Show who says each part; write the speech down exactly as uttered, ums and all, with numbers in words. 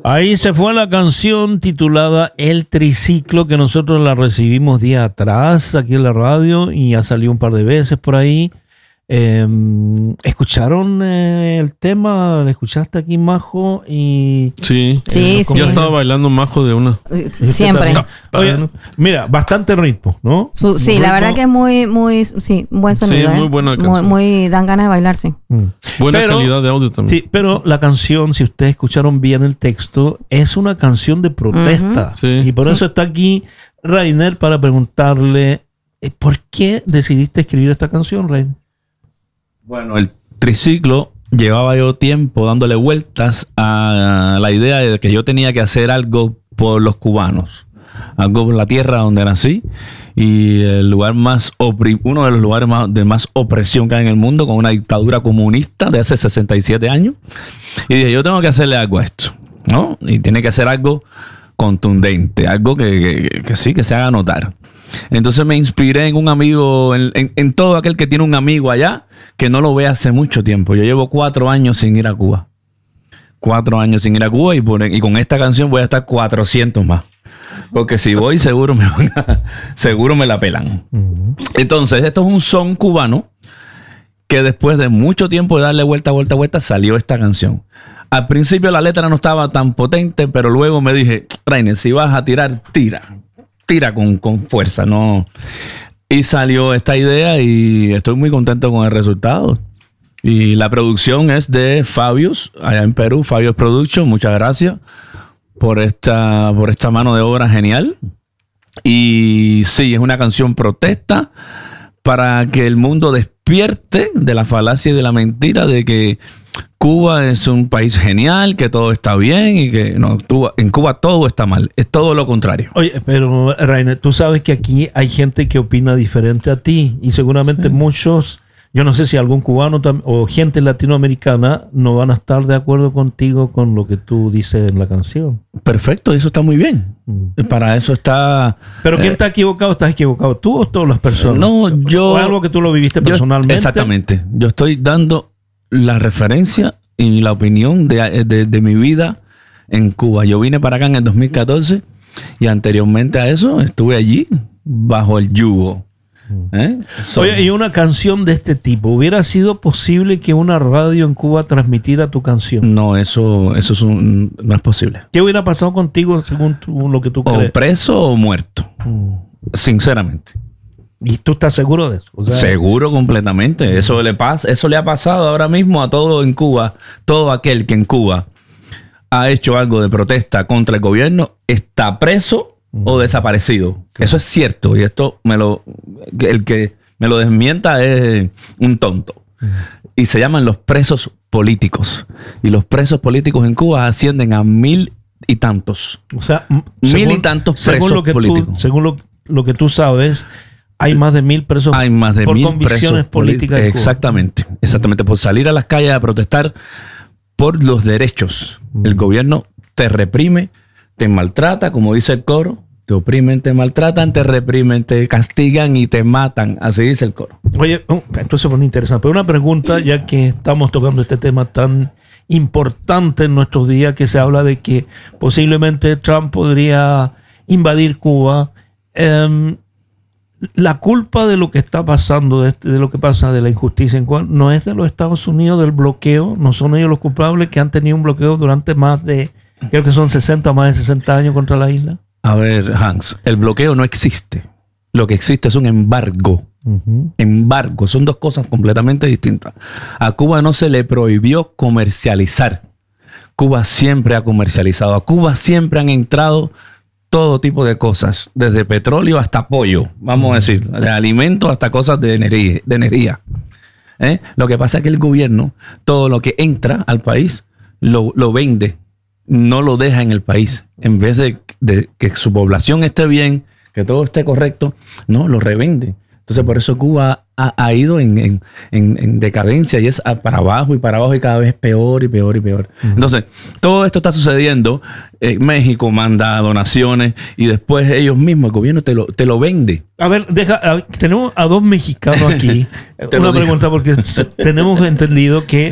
Speaker 1: Ahí se fue la canción titulada El Triciclo, que nosotros la recibimos días atrás aquí en la radio y ya salió un par de veces por ahí. Eh, ¿Escucharon eh, el tema? ¿Le escuchaste aquí, Majo? Y,
Speaker 2: sí,
Speaker 3: sí,
Speaker 2: eh,
Speaker 3: sí.
Speaker 2: Ya estaba bailando Majo de una.
Speaker 3: Siempre.
Speaker 1: Oye, mira, bastante ritmo, ¿no?
Speaker 3: Su, sí,
Speaker 1: ritmo.
Speaker 3: La verdad que es muy, muy, sí, buen sonido.
Speaker 2: Sí, muy
Speaker 3: ¿eh?
Speaker 2: buena
Speaker 3: muy,
Speaker 2: canción.
Speaker 3: muy, dan ganas de bailarse.
Speaker 1: Mm.
Speaker 2: Buena
Speaker 1: Pero,
Speaker 2: calidad de audio también.
Speaker 1: Sí, pero la canción, si ustedes escucharon bien el texto, es una canción de protesta.
Speaker 3: Uh-huh.
Speaker 2: Sí.
Speaker 1: Y por
Speaker 3: Sí.
Speaker 1: eso está aquí Rainer para preguntarle eh, ¿por qué decidiste escribir esta canción, Rainer?
Speaker 4: Bueno, el triciclo llevaba yo tiempo dándole vueltas a la idea de que yo tenía que hacer algo por los cubanos, algo por la tierra donde nací y el lugar más opri- uno de los lugares más, de más opresión que hay en el mundo, con una dictadura comunista de hace sesenta y siete años. Y dije, yo tengo que hacerle algo a esto, ¿no? Y tiene que ser algo contundente, algo que, que, que sí, que se haga notar. Entonces me inspiré en un amigo, en, en, en todo aquel que tiene un amigo allá que no lo ve hace mucho tiempo. Yo llevo cuatro años sin ir a Cuba. Cuatro años sin ir a Cuba y, por, y con esta canción voy a estar cuatrocientos más. Porque si voy seguro me, van a, seguro me la pelan. Uh-huh. Entonces esto es un son cubano que después de mucho tiempo de darle vuelta, vuelta, vuelta salió esta canción. Al principio la letra no estaba tan potente, pero luego me dije, Rainer, si vas a tirar, tira. Tira con, con fuerza, ¿no? Y salió esta idea y estoy muy contento con el resultado. Y la producción es de Fabius, allá en Perú, Fabius Production. Muchas gracias por esta, por esta mano de obra genial. Y sí, es una canción protesta para que el mundo despierte de la falacia y de la mentira de que Cuba es un país genial, que todo está bien y que no, Cuba, en Cuba todo está mal. Es todo lo contrario.
Speaker 1: Oye, pero Rainer, tú sabes que aquí hay gente que opina diferente a ti y seguramente sí. muchos, yo no sé si algún cubano tam- o gente latinoamericana no van a estar de acuerdo contigo con lo que tú dices en la canción.
Speaker 4: Perfecto, eso está muy bien. Mm. Para eso está...
Speaker 1: Pero ¿quién eh, está equivocado? ¿Estás equivocado tú o todas las personas?
Speaker 4: No, yo...
Speaker 1: ¿O es algo que tú lo viviste
Speaker 4: yo,
Speaker 1: personalmente?
Speaker 4: Exactamente. Yo estoy dando la referencia y la opinión de, de, de mi vida en Cuba. Yo vine para acá en el dos mil catorce y anteriormente a eso estuve allí bajo el yugo. ¿Eh? So,
Speaker 1: Oye, y una canción de este tipo, ¿hubiera sido posible que una radio en Cuba transmitiera tu canción?
Speaker 4: No, eso, eso es un, no es posible.
Speaker 1: ¿Qué hubiera pasado contigo según tú, lo que tú crees?
Speaker 4: O preso o muerto, mm. sinceramente.
Speaker 1: ¿Y tú estás seguro de eso? O sea,
Speaker 4: seguro completamente. Eso le pasa, eso le ha pasado ahora mismo a todo en Cuba. Todo aquel que en Cuba ha hecho algo de protesta contra el gobierno está preso uh-huh. o desaparecido. Claro. Eso es cierto. Y esto me lo, el que me lo desmienta es un tonto. Uh-huh. Y se llaman los presos políticos. Y los presos políticos en Cuba ascienden a mil y tantos.
Speaker 1: O sea,
Speaker 4: mil
Speaker 1: según,
Speaker 4: y tantos
Speaker 1: según
Speaker 4: presos
Speaker 1: lo que
Speaker 4: políticos.
Speaker 1: Tú, según lo, lo que tú sabes, hay más de mil presos
Speaker 4: hay más de
Speaker 1: por
Speaker 4: mil
Speaker 1: convicciones
Speaker 4: presos
Speaker 1: políticas.
Speaker 4: Politi- exactamente, exactamente. Por salir a las calles a protestar por los derechos. Mm. El gobierno te reprime, te maltrata, como dice el coro. Te oprimen, te maltratan, te reprimen, te castigan y te matan. Así dice el coro.
Speaker 1: Oye, oh, esto se pone interesante. Pero una pregunta, ya que estamos tocando este tema tan importante en nuestros días, que se habla de que posiblemente Trump podría invadir Cuba. Eh, La culpa de lo que está pasando, de, de lo que pasa de la injusticia en Cuba, no es de los Estados Unidos, del bloqueo. No son ellos los culpables, que han tenido un bloqueo durante más de, creo que son sesenta, más de sesenta años contra la isla.
Speaker 4: A ver, Hans, el bloqueo no existe. Lo que existe es un embargo. Uh-huh. Embargo, son dos cosas completamente distintas. A Cuba no se le prohibió comercializar. Cuba siempre ha comercializado. A Cuba siempre han entrado todo tipo de cosas, desde petróleo hasta pollo, vamos a decir, de alimentos hasta cosas de energía. De energía. ¿Eh? Lo que pasa es que el gobierno, todo lo que entra al país, lo, lo vende, no lo deja en el país. En vez de, de que su población esté bien, que todo esté correcto, no, lo revende. Entonces, por eso Cuba ha, ha ido en, en, en, en decadencia y es para abajo y para abajo y cada vez peor y peor y peor. Uh-huh. Entonces, todo esto está sucediendo. Eh, México manda donaciones y después ellos mismos, el gobierno te lo, te lo vende.
Speaker 1: A ver, deja, a, tenemos a dos mexicanos aquí. Una pregunta, porque tenemos entendido que